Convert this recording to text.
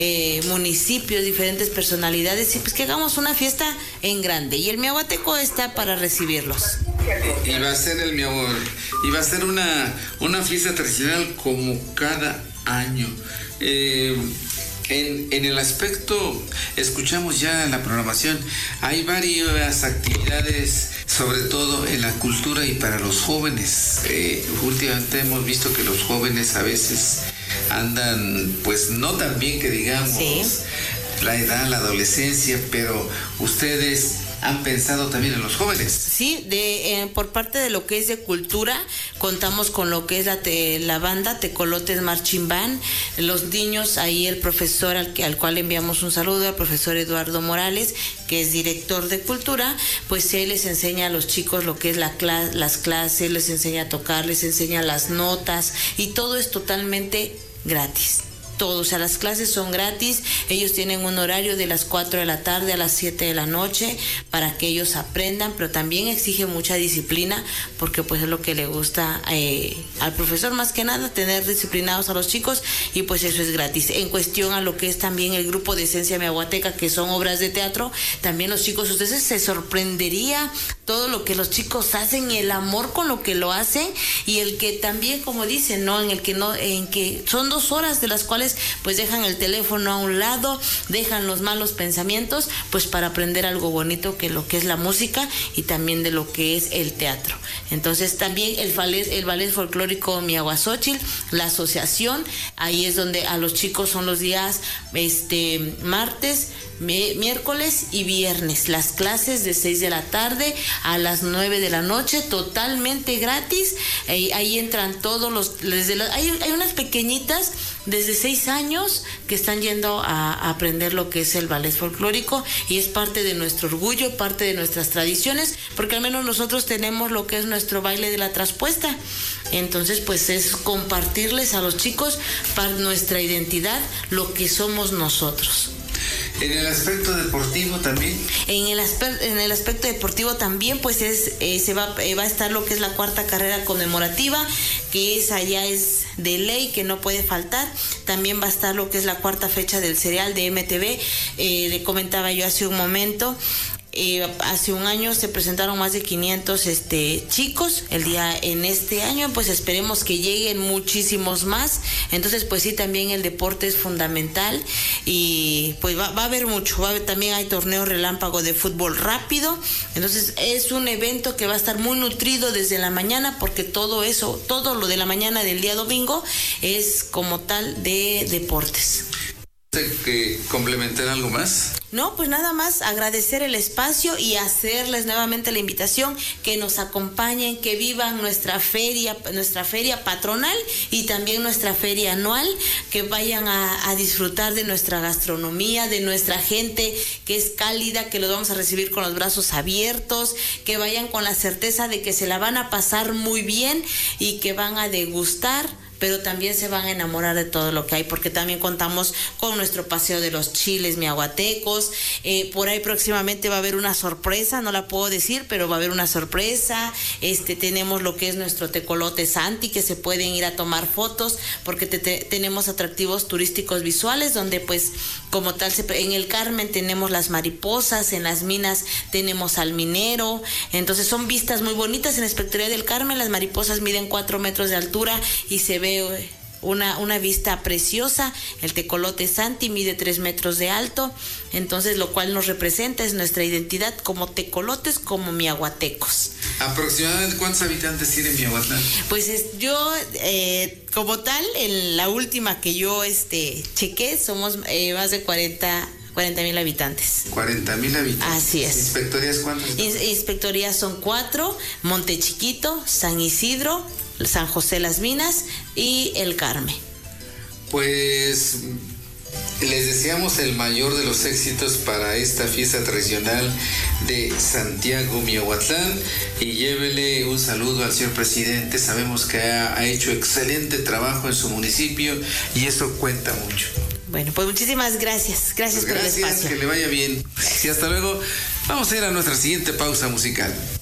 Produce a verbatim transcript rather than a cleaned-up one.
Eh, municipios, diferentes personalidades, y pues que hagamos una fiesta en grande, y el Miahuateco está para recibirlos. Y va a ser el Miahuateco, y va a ser una, una fiesta tradicional como cada año. Eh, en, en el aspecto, escuchamos ya la programación, hay varias actividades, sobre todo en la cultura y para los jóvenes. Eh, últimamente hemos visto que los jóvenes a veces andan, pues no tan bien que digamos, sí. La edad, la adolescencia, pero ustedes han pensado también en los jóvenes. Sí, de eh, por parte de lo que es de cultura, contamos con lo que es la, te, la banda Tecolotes Marching Band, los niños, ahí el profesor al, al cual enviamos un saludo, al profesor Eduardo Morales, que es director de cultura, pues él les enseña a los chicos lo que es la clas, las clases, les enseña a tocar, les enseña las notas, y todo es totalmente gratis. Todo, o sea, las clases son gratis, ellos tienen un horario de las cuatro de la tarde a las siete de la noche para que ellos aprendan, pero también exige mucha disciplina, porque pues es lo que le gusta eh, al profesor, más que nada, tener disciplinados a los chicos, y pues eso es gratis. En cuestión a lo que es también el grupo de Esencia Miahuateca, que son obras de teatro, también los chicos, ustedes se sorprendería todo lo que los chicos hacen y el amor con lo que lo hacen, y el que también, como dicen, no, en el que no, en que son dos horas de las cuales pues dejan el teléfono a un lado, dejan los malos pensamientos, pues para aprender algo bonito, que lo que es la música y también de lo que es el teatro. Entonces también el ballet, el ballet folclórico Miahuatzóchitl, la asociación, ahí es donde a los chicos son los días este martes, miércoles y viernes, las clases de seis de la tarde a las nueve de la noche, totalmente gratis. Ahí, ahí entran todos los, desde los, hay, hay unas pequeñitas desde seis años que están yendo a, a aprender lo que es el ballet folclórico, y es parte de nuestro orgullo, parte de nuestras tradiciones, porque al menos nosotros tenemos lo que es nuestro baile de la traspuesta. Entonces pues es compartirles a los chicos para nuestra identidad, lo que somos nosotros. En el aspecto deportivo también. En el aspecto, en el aspecto deportivo también, pues es eh, se va, eh, va a estar lo que es la cuarta carrera conmemorativa, que es allá es de ley, que no puede faltar. También va a estar lo que es la cuarta fecha del cereal de M T V. Eh, le comentaba yo hace un momento. Eh, hace un año se presentaron más de quinientos este, chicos. El día en este año pues esperemos que lleguen muchísimos más. Entonces pues sí, también el deporte es fundamental, y pues va, va a haber mucho, va a haber, también hay torneo relámpago de fútbol rápido. Entonces es un evento que va a estar muy nutrido desde la mañana, porque todo eso, todo lo de la mañana del día domingo es como tal de deportes. ¿Que complementar algo más? No, pues nada más agradecer el espacio y hacerles nuevamente la invitación que nos acompañen, que vivan nuestra feria, nuestra feria patronal y también nuestra feria anual, que vayan a, a disfrutar de nuestra gastronomía, de nuestra gente que es cálida, que los vamos a recibir con los brazos abiertos, que vayan con la certeza de que se la van a pasar muy bien y que van a degustar, pero también se van a enamorar de todo lo que hay, porque también contamos con nuestro paseo de los chiles miahuatecos. Eh, por ahí próximamente va a haber una sorpresa, no la puedo decir, pero va a haber una sorpresa. Este, tenemos lo que es nuestro tecolote Santi, que se pueden ir a tomar fotos, porque te, te, tenemos atractivos turísticos visuales, donde pues como tal, se, en el Carmen tenemos las mariposas, en las minas tenemos al minero. Entonces son vistas muy bonitas. En la Inspectoría del Carmen las mariposas miden cuatro metros de altura y se ve Una, una vista preciosa. El tecolote Santi mide tres metros de alto, entonces lo cual nos representa, es nuestra identidad como tecolotes, como miahuatecos. ¿Aproximadamente cuántos habitantes tiene Miahuatlán? Pues es, yo, eh, como tal, en la última que yo este, chequé, somos eh, más de cuarenta mil habitantes. cuarenta mil habitantes. Así es. ¿Inspectorías cuántas? In- inspectorías son cuatro: Monte Chiquito, San Isidro, San José Las Minas y el Carmen. Pues les deseamos el mayor de los éxitos para esta fiesta tradicional de Santiago Miahuatlán, y llévele un saludo al señor presidente. Sabemos que ha, ha hecho excelente trabajo en su municipio y eso cuenta mucho. Bueno, pues muchísimas gracias. Gracias, pues gracias, por el espacio. Que le vaya bien. Y hasta luego. Vamos a ir a nuestra siguiente pausa musical.